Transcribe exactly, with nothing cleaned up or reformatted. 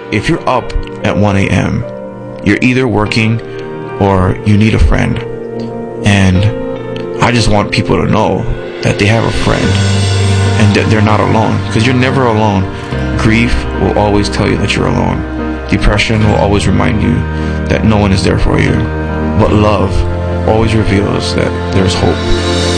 if you're up at one a.m., you're either working or you need a friend. And I just want people to know that they have a friend and that they're not alone, because you're never alone. Grief will always tell you that you're alone. Depression will always remind you that no one is there for you. But love always reveals that there's hope.